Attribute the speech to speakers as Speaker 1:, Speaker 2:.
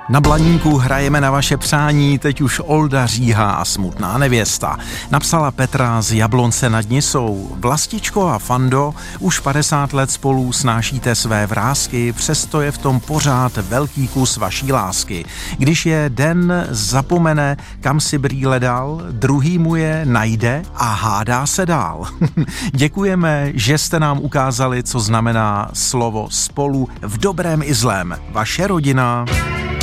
Speaker 1: Na Blaníku hrajeme na vaše přání, teď už Olda Říha a smutná nevěsta. Napsala Petra z Jablonce nad Nisou. Vlastičko a Fando, už 50 let spolu snášíte své vrásky, přesto je v tom pořád velký kus vaší lásky. Když je den zapomene, kam si brýle dal, druhý mu je najde a hádá se dál. Děkujeme, že jste nám ukázali, co znamená slovo spolu v dobrém i zlém. Vaše rodina.